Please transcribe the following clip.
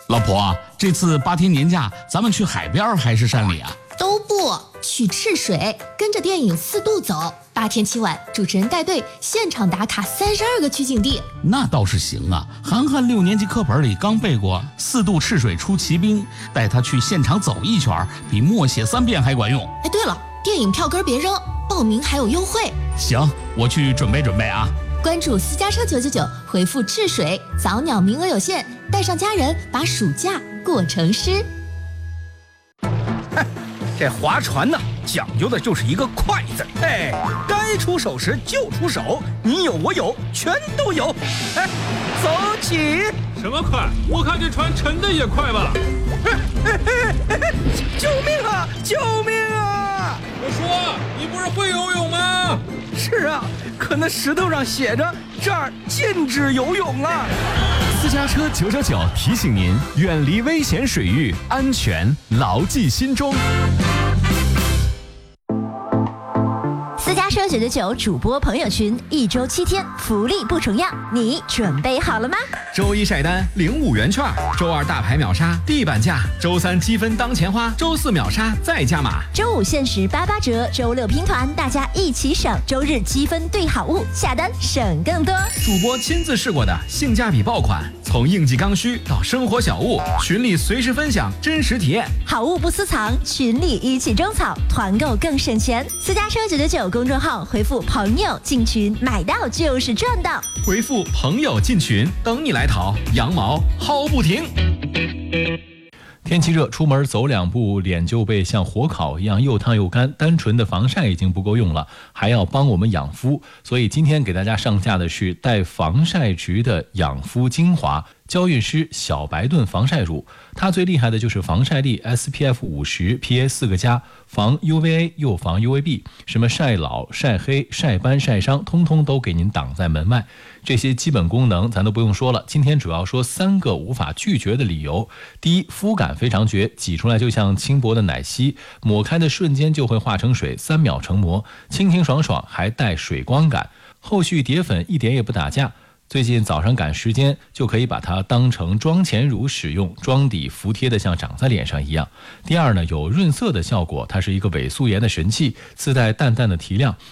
老婆，这次8天年假，咱们去海边还是山里啊？ 都不去赤水，跟着电影4度走，8天7晚，主持人带队现场打卡32个取景地。 那倒是行啊，涵涵6年级课本里刚背过4度赤水出奇兵，带他去现场走一圈，比默写3遍还管用。 哎，对了，电影票根别扔，报名还有优惠。 行，我去准备准备啊。 关注私家车999，回复赤水，早鸟名额有限，带上家人，把暑假过成诗。 这划船呢，讲究的就是一个快字。哎，该出手时就出手，你有我有，全都有。哎，走起！ 什么快？我看这船沉的也快吧。 救命啊！救命啊！ 我说，你不是会游泳吗？ 是啊，可那石头上写着这儿禁止游泳啊。 私家车999提醒您，远离危险水域，安全牢记心中。 私家车999主播朋友群，1周7天，福利不重样，你准备好了吗？ 周1晒单领5元券，周2大牌秒杀地板价，周3积分当钱花，周4秒杀再加码， 周5限时88折，周6拼团，大家一起省，周日积分兑好物，下单省更多。 主播亲自试过的性价比爆款，从应季刚需到生活小物，群里随时分享真实体验， 好物不私藏，群里一起种草，团购更省钱。私家车999公众号回复朋友进群，买到就是赚到。 回复朋友进群，等你来淘，羊毛薅不停。天气热，出门走2步，脸就被像火烤一样又烫又干，单纯的防晒已经不够用了，还要帮我们养肤，所以今天给大家上架的是带防晒值的养肤精华娇韵诗小白盾防晒乳，它最厉害的就是防晒力 SPF 50 PA 4个加，防 UVA 又防 UVB， 什么晒老晒黑晒斑晒伤通通都给您挡在门外。这些基本功能咱都不用说了，今天主要说3个无法拒绝的理由。第一，肤感非常绝，挤出来就像轻薄的奶昔，抹开的瞬间就会化成水，3秒成膜，清清爽爽，还带水光感，后续叠粉一点也不打架。最近早上赶时间，就可以把它当成妆前乳使用，妆底服帖的像长在脸上一样。第二呢，有润色的效果，它是一个伪素颜的神器，自带淡淡的提亮，